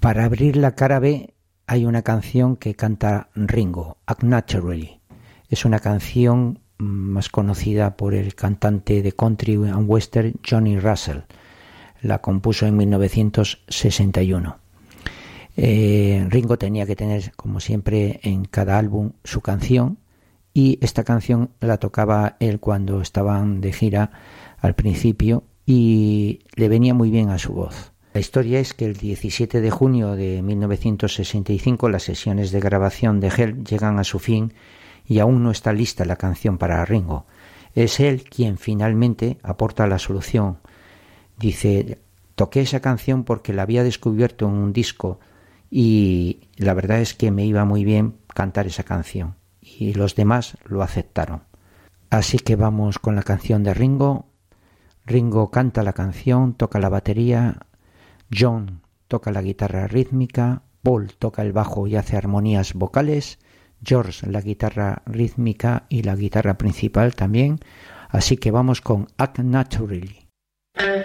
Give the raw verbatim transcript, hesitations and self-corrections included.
Para abrir la cara B hay una canción que canta Ringo, Act Naturally. Es una canción más conocida por el cantante de country and western Johnny Russell. La compuso en mil novecientos sesenta y uno. Eh, Ringo tenía que tener, como siempre, en cada álbum su canción, y esta canción la tocaba él cuando estaban de gira al principio y le venía muy bien a su voz. La historia es que el diecisiete de junio de mil novecientos sesenta y cinco las sesiones de grabación de Help llegan a su fin y aún no está lista la canción para Ringo. Es él quien finalmente aporta la solución. Dice: toqué esa canción porque la había descubierto en un disco y la verdad es que me iba muy bien cantar esa canción y los demás lo aceptaron. Así que vamos con la canción de Ringo. Ringo canta la canción, toca la batería, John toca la guitarra rítmica, Paul toca el bajo y hace armonías vocales, George la guitarra rítmica y la guitarra principal también. Así que vamos con Act Naturally.